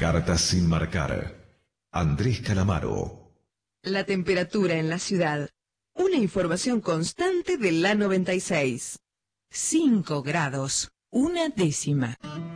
Cartas sin marcar. Andrés Calamaro. La temperatura en la ciudad. Una información constante de la 96. 5 grados, 1 décima.